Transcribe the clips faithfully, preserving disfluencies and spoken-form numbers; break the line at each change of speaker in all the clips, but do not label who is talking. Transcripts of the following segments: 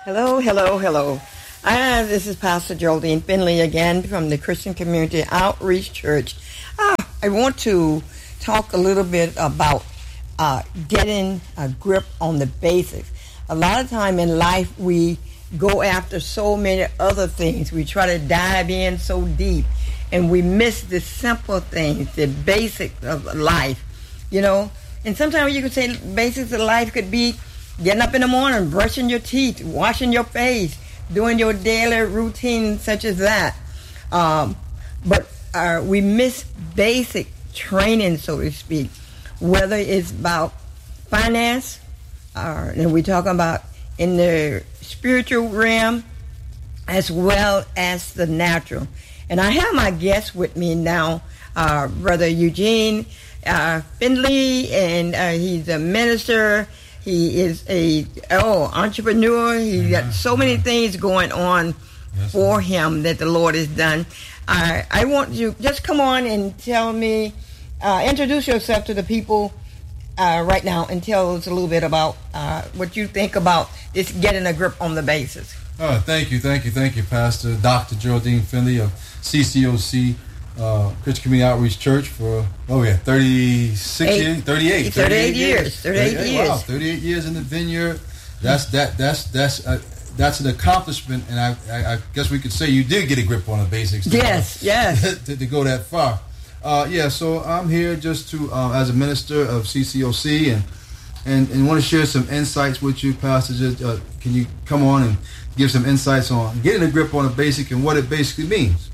Hello, hello, hello. Uh, this is Pastor Geraldine Finley again from the Christian Community Outreach Church. Uh, I want to talk a little bit about uh, getting a grip on the basics. A lot of time in life we go after so many other things. We try to dive in so deep and we miss the simple things, the basics of life, you know. And sometimes you could say basics of life could be getting up in the morning, brushing your teeth, washing your face, doing your daily routine such as that. Um, but uh, we miss basic training, so to speak, whether it's about finance, uh, and we're talking about in the spiritual realm, as well as the natural. And I have my guest with me now, uh, Brother Eugene uh, Finley, and uh, he's a minister. He is a oh entrepreneur. He's got so many things going on yes, for him that the Lord has done. I I want you just come on and tell me, uh, introduce yourself to the people uh, right now, and tell us a little bit about uh, what you think about this getting a grip on the basics.
Oh, thank you, thank you, thank you, Pastor Doctor Geraldine Finley of C C O C. Uh, Christian Community Outreach Church for oh yeah thirty-six
Eight,
years, thirty-eight,
thirty-eight years, thirty-eight, thirty-eight years.
Wow, thirty-eight years in the vineyard. That's that that's that's uh, that's an accomplishment, and I, I I guess we could say you did get a grip on the basics. To,
yes, yes.
to, to go that far. Uh, yeah, so I'm here just to uh, as a minister of C C O C and and and want to share some insights with you, Pastor. Just, uh, can you come on and give some insights on getting a grip on the basic and what it basically means?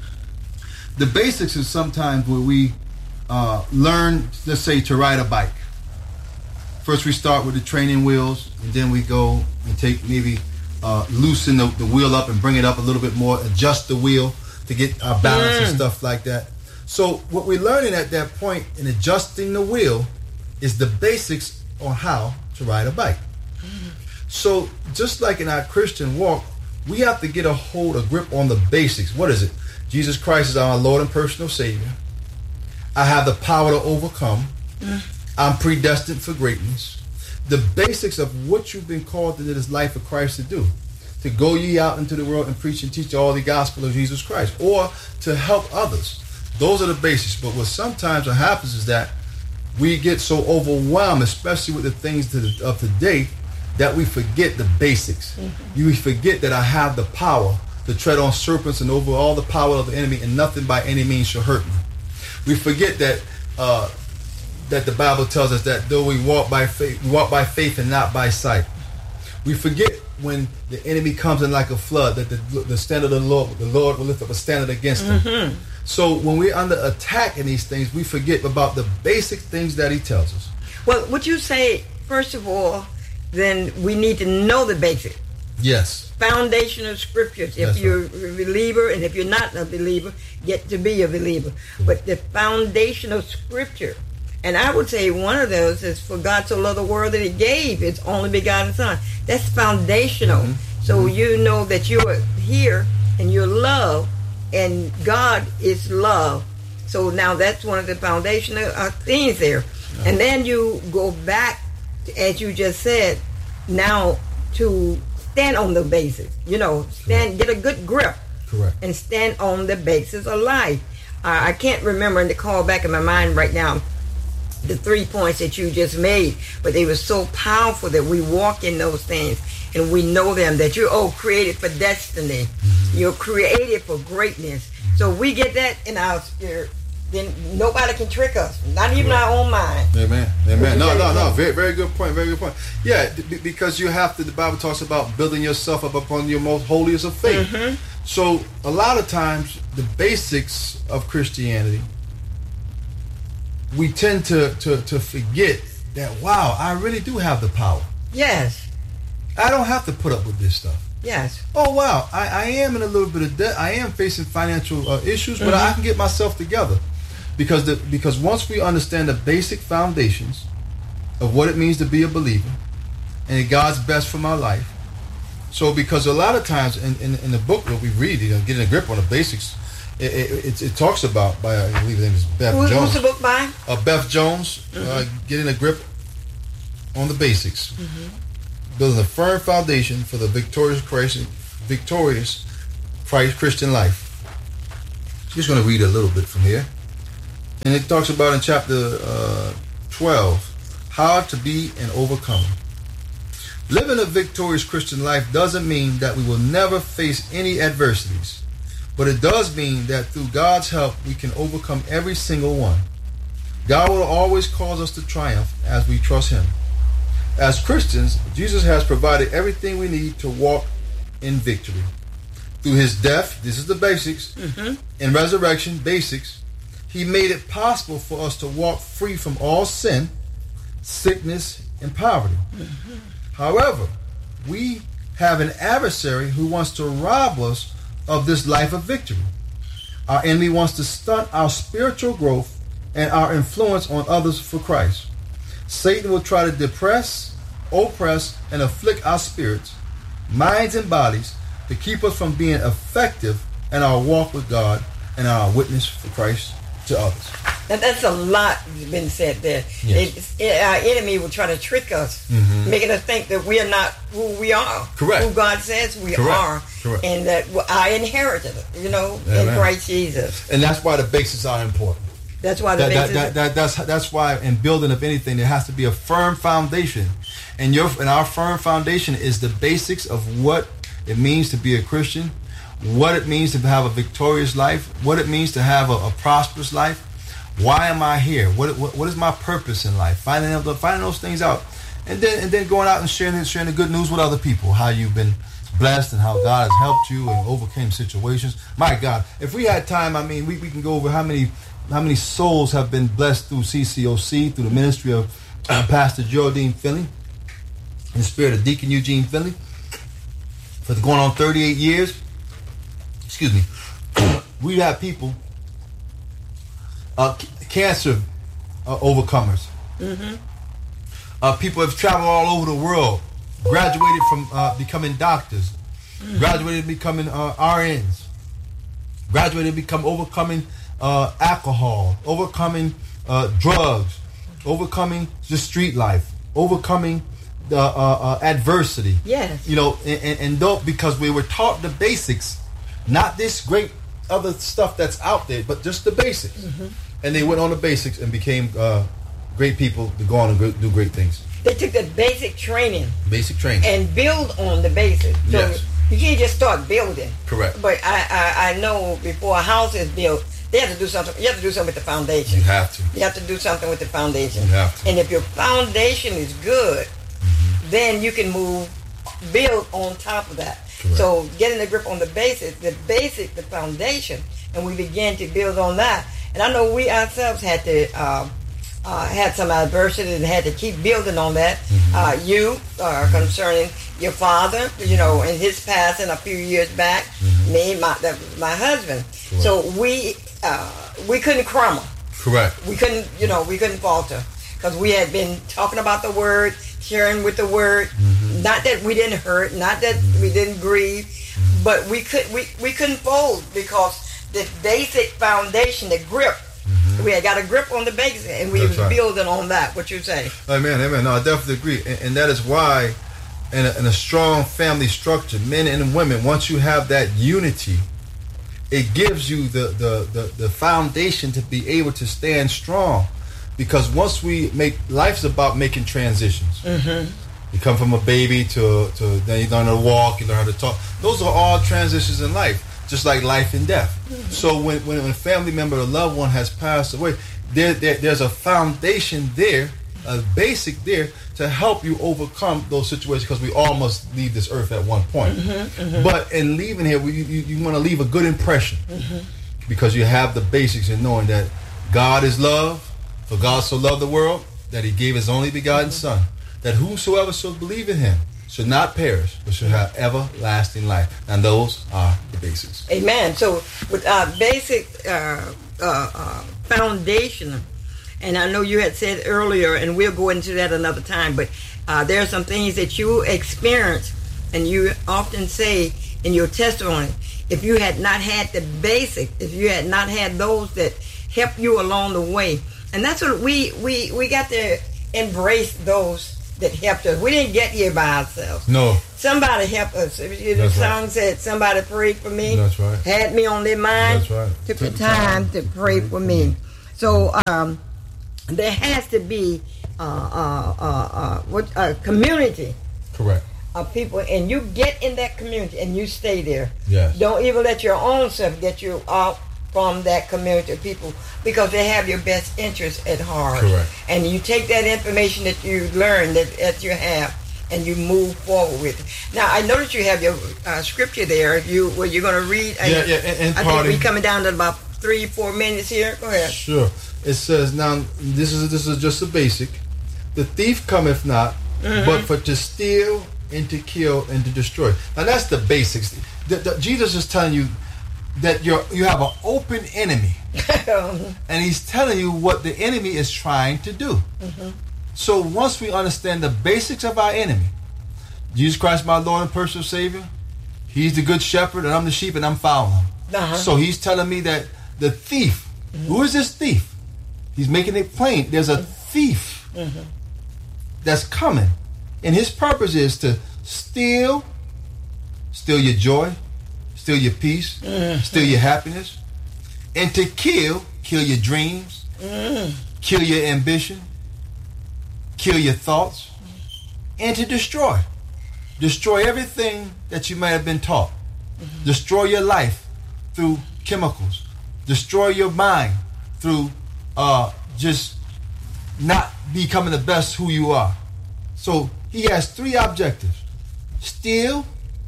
The basics is sometimes where we uh, learn, let's say, to ride a bike. First we start with the training wheels, and then we go and take maybe uh, loosen the, the wheel up and bring it up a little bit more, adjust the wheel to get our balance mm. and stuff like that. So what we're learning at that point in adjusting the wheel is the basics on how to ride a bike. Mm. So just like in our Christian walk, we have to get a hold, a grip on the basics. What is it? Jesus Christ is our Lord and personal Savior. I have the power to overcome. Mm. I'm predestined for greatness. The basics of what you've been called into this life of Christ to do. To go ye out into the world and preach and teach all the gospel of Jesus Christ. Or to help others. Those are the basics. But what sometimes what happens is that we get so overwhelmed, especially with the things of today, that we forget the basics. Mm-hmm. You forget that I have the power to tread on serpents and over all the power of the enemy, and nothing by any means shall hurt me. We forget that uh, that the Bible tells us that though we walk by faith, we walk by faith and not by sight. We forget when the enemy comes in like a flood that the, the standard of the Lord, the Lord will lift up a standard against him. Mm-hmm. So when we're under attack in these things, we forget about the basic things that he tells us.
Well, would you say, first of all, then we need to know the basics?
Yes.
Foundation of scriptures. If That's you're right. a believer, and if you're not a believer, get to be a believer. Mm-hmm. But the foundation of scripture, and I would say one of those is, for God so loved the world that he gave his only begotten son. That's foundational. Mm-hmm. So mm-hmm. you know that you're here and you're loved, and God is love. So now that's one of the foundational uh, things there. Mm-hmm. And then you go back, as you just said, now to stand on the basics, you know, stand, get a good grip.
Correct.
And stand on the basis of life. Uh, I can't remember in the call back in my mind right now the three points that you just made, but they were so powerful that we walk in those things and we know them, that you're oh created for destiny. Mm-hmm. You're created for greatness. So we get that in our spirit, then nobody can trick us, not even right. our own mind.
Amen. Amen. No, no, no. Very, very good point. Very good point. Yeah, b- because you have to, the Bible talks about building yourself up upon your most holiest of faith. Mm-hmm. So a lot of times, the basics of Christianity, we tend to, to, to forget that, wow, I really do have the power.
Yes.
I don't have to put up with this stuff.
Yes.
Oh, wow, I, I am in a little bit of debt. I am facing financial uh, issues, but mm-hmm. I can get myself together. Because the, because once we understand the basic foundations of what it means to be a believer and God's best for my life. So because a lot of times in, in, in the book that we read, you know, getting a grip on the basics, it, it, it, it talks about, by I believe her name is Beth
Who,
Jones.
Who's the book by?
Uh, Beth Jones, mm-hmm. uh, getting a grip on the basics.
Mm-hmm.
building a firm foundation for the victorious Christ, victorious Christ Christian life. Just going to read a little bit from here. And it talks about in chapter uh, twelve, how to be an overcomer. Living a victorious Christian life doesn't mean that we will never face any adversities, but it does mean that through God's help, we can overcome every single one. God will always cause us to triumph as we trust Him. As Christians, Jesus has provided everything we need to walk in victory. Through His death, this is the basics, mm-hmm. and resurrection, basics, He made it possible for us to walk free from all sin, sickness, and poverty. Mm-hmm. However, we have an adversary who wants to rob us of this life of victory. Our enemy wants to stunt our spiritual growth and our influence on others for Christ. Satan will try to depress, oppress, and afflict our spirits, minds, and bodies to keep us from being effective in our walk with God and our witness for Christ to others.
And that's a lot been said there.
Yes.
It, it, our enemy will try to trick us, mm-hmm. making us think that we are not who we are.
Correct.
Who God says we
Correct.
are.
Correct.
And that I inherited it, you know,
Amen.
in Christ Jesus.
And that's why the basics are important.
That's why the
that,
basics
that, that, that, that's that's why in building of anything there has to be a firm foundation. And your and our firm foundation is the basics of what it means to be a Christian, what it means to have a victorious life, what it means to have a, a prosperous life. Why am I here? What, what what is my purpose in life? Finding finding those things out, and then and then going out and sharing sharing the good news with other people. How you've been blessed and how God has helped you and overcame situations. My God, if we had time, I mean, we, we can go over how many how many souls have been blessed through C C O C, through the ministry of uh, Pastor Geraldine Finley, in the spirit of Deacon Eugene Finley, for going on thirty-eight years. Excuse me. We have people. Uh, c- cancer uh, overcomers. Mm-hmm. Uh, people have traveled all over the world, graduated from uh, becoming doctors, mm-hmm. graduated becoming uh, R Ns, graduated become overcoming uh, alcohol, overcoming uh, drugs, overcoming the street life, overcoming the uh, uh, adversity.
Yes.
You know, and, and, and don't, because we were taught the basics, not this great other stuff that's out there, but just the basics. Mm-hmm. And they went on the basics and became uh, great people to go on and go, do great things.
They took the basic training.
Basic training.
And build on the basics. So
yes.
You can't just start building.
Correct.
But I, I, I know before a house is built, they have to do something. You have to do something with the foundation.
You have to.
You have to do something with the foundation.
You have to.
And if your foundation is good, mm-hmm. then you can move, build on top of that. Correct. So getting a grip on the basics, the basic, the foundation, and we began to build on that. And I know we ourselves had to uh, uh, had some adversity and had to keep building on that. Mm-hmm. Uh, you uh, concerning your father, you know, and his passing a few years back. Mm-hmm. Me, my that was my husband. Correct. So we uh, we couldn't crumble.
Correct.
We couldn't, you know, we couldn't falter because we had been talking about the word, sharing with the word. Mm-hmm. Not that we didn't hurt, not that mm-hmm. we didn't grieve, mm-hmm. but we could we, we couldn't fold because the basic foundation, the grip, mm-hmm. we had got a grip on the basics, and we That's were right. building on that. What you say?
Amen, amen. No, I definitely agree, and, and that is why, in a, in a strong family structure, men and women, once you have that unity, it gives you the the the, the foundation to be able to stand strong. Because once we make, life's about making transitions. Mm-hmm. You come from a baby to to then you learn how to walk, you learn how to talk. Those are all transitions in life. Just like life and death. Mm-hmm. So when, when a family member or loved one has passed away, there, there there's a foundation there, a basic there to help you overcome those situations, because we all must leave this earth at one point. Mm-hmm, mm-hmm. But in leaving here, we, you, you want to leave a good impression, mm-hmm. because you have the basics in knowing that God is love, for God so loved the world that He gave His only begotten mm-hmm. Son, that whosoever shall believe in Him should not perish, but should have everlasting life. And those are the basics.
Amen. So with our basic uh, uh, uh, foundation, and I know you had said earlier, and we'll go into that another time, but uh, there are some things that you experience, and you often say in your testimony, if you had not had the basic, if you had not had those that help you along the way, and that's what we we, we got to embrace those that helped us. We didn't get here by ourselves.
No.
Somebody helped us. The
That's
song
right.
said, somebody prayed for me.
That's right.
Had me on their mind.
That's right.
Took the time to pray for me. So um, there has to be uh, uh, uh, uh, what a community
Correct.
of people, and you get in that community and you stay there.
Yes.
Don't even let your own self get you out from that community of people, because they have your best interests at heart.
Correct.
And you take that information that you learn, that, that you have, and you move forward with it. Now, I noticed you have your uh, scripture there. You where you're going to read.
Yeah, yeah, and, and
I
party.
think we're coming down to about three, four minutes here. Go ahead.
Sure. It says, now, this is this is just a basic. The thief cometh not, mm-hmm. but for to steal and to kill and to destroy. Now, that's the basics. The, the, Jesus is telling you that you're, you have an open enemy. And he's telling you what the enemy is trying to do. Mm-hmm. So once we understand the basics of our enemy, Jesus Christ, my Lord and personal Savior, he's the good shepherd, and I'm the sheep, and I'm following him. Uh-huh. So he's telling me that the thief, mm-hmm. who is this thief? He's making it plain. There's a thief mm-hmm. that's coming. And his purpose is to steal, steal your joy, steal your peace, mm-hmm. steal your happiness, and to kill, kill your dreams, mm-hmm. kill your ambition, kill your thoughts, and to destroy. Destroy everything that you may have been taught. Mm-hmm. Destroy your life through chemicals. Destroy your mind through uh, just not becoming the best who you are. So he has three objectives: steal,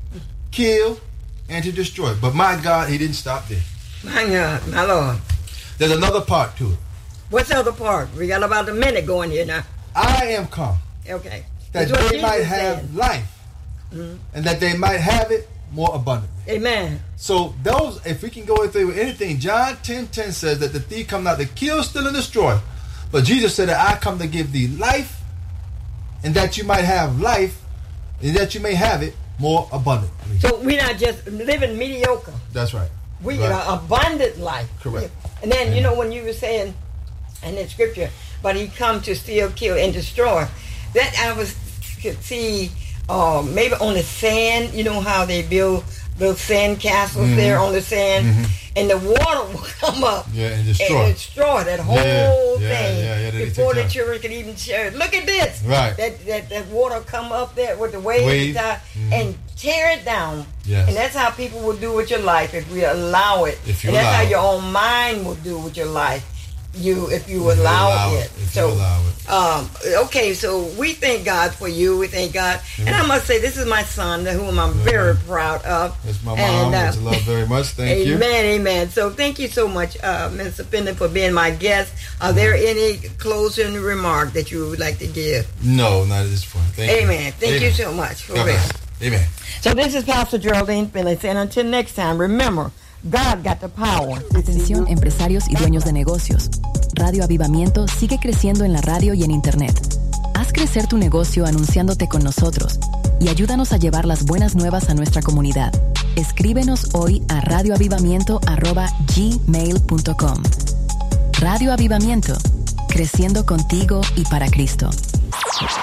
kill, and to destroy. But my God, he didn't stop there.
My God, my Lord.
There's another part to it.
What's the other part? We got about a minute going here now.
I am come.
Okay.
That
That's
they might have
said.
life. Mm-hmm. And that they might have it more abundantly.
Amen.
So those, if we can go through with anything, John ten ten says that the thief come not to kill, steal, and destroy. But Jesus said that I come to give thee life, and that you might have life, and that you may have it more abundantly.
So we're not just living mediocre.
That's right.
We
right.
got abundant life.
Correct.
And then,
Amen.
you know, when you were saying in the scripture, but he come to steal, kill, and destroy, that I was could see uh, maybe on the sand, you know how they build those sand castles mm-hmm. there on the sand, mm-hmm. and the water will come up
yeah, and destroy,
and destroy that whole
yeah, yeah,
thing
yeah, yeah, yeah,
before the children could even share it. Look at this.
Right.
That, that, that water come up there with the waves
Wave.
mm-hmm. and tear it down.
Yes.
And that's how people will do with your life if we allow it.
If you
and that's
allow
how
it.
your own mind will do with your life. You, if you if allow,
allow
it.
it. If
so,
you allow it.
Um, okay, so we thank God for you. We thank God, mm-hmm. and I must say, this is my son, whom I'm yeah. very proud of.
That's my mom.
And, uh,
I love very much. Thank
amen,
you.
Amen, amen. So thank you so much, uh, Mister Fenton, for being my guest. Are there any closing remark that you would like to give?
No, not at this point. Thank
amen.
you.
Thank
amen.
you so much. For
God bless. Amen.
So this is Pastor Geraldine Finley saying, until next time, remember, God got the power.
Atención, empresarios y dueños de negocios. Radio Avivamiento sigue creciendo en la radio y en Internet. Haz crecer tu negocio anunciándote con nosotros y ayúdanos a llevar las buenas nuevas a nuestra comunidad. Escríbenos hoy a radioavivamiento arroba gmail punto com. Radio Avivamiento, creciendo contigo y para Cristo.